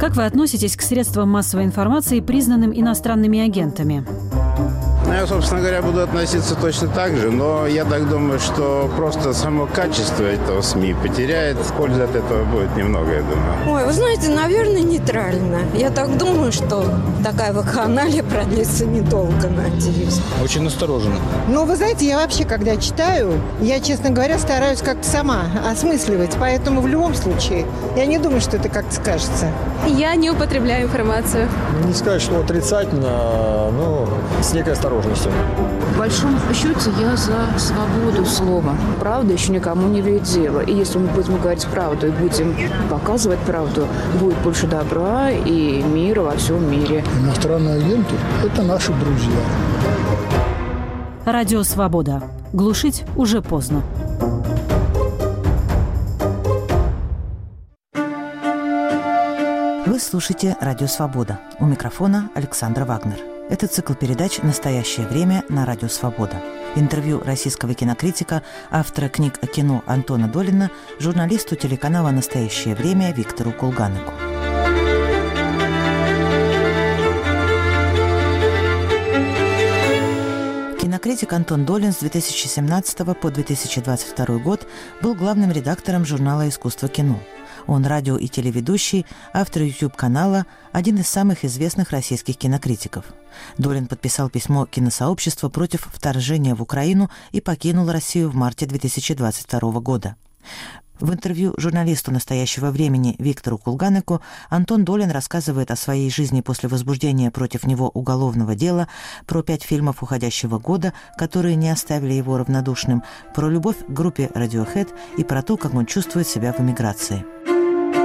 Как вы относитесь к средствам массовой информации, признанным иностранными агентами? Я, собственно говоря, буду относиться точно так же, но я так думаю, что просто само качество этого СМИ потеряет. Пользы от этого будет немного, я думаю. Ой, вы знаете, наверное, нейтрально. Я так думаю, что такая вакханалия продлится недолго, надеюсь. Очень настороженно. Ну, вы знаете, я вообще, когда читаю, я, честно говоря, стараюсь как-то сама осмысливать. Поэтому в любом случае, я не думаю, что это как-то скажется. Я не употребляю информацию. Не сказать, что отрицательно, но с некой осторожностью. В большом счете я за свободу слова. Правда еще никому не вредила. И если мы будем говорить правду и будем показывать правду, будет больше добра и мира во всем мире. Иностранные агенты – это наши друзья. Радио «Свобода». Глушить уже поздно. Вы слушаете «Радио Свобода». У микрофона Александра Вагнер. Это цикл передач «Настоящее время» на Радио Свобода. Интервью российского кинокритика, автора книг о кино Антона Долина, журналисту телеканала «Настоящее время» Виктору Кулганеку. Кинокритик Антон Долин с 2017 по 2022 год был главным редактором журнала «Искусство кино». Он радио- и телеведущий, автор YouTube-канала, один из самых известных российских кинокритиков. Долин подписал письмо киносообщества против вторжения в Украину и покинул Россию в марте 2022 года. В интервью журналисту «Настоящего времени» Виктору Кулганеку Антон Долин рассказывает о своей жизни после возбуждения против него уголовного дела, про 5 фильмов уходящего года, которые не оставили его равнодушным, про любовь к группе Radiohead и про то, как он чувствует себя в эмиграции.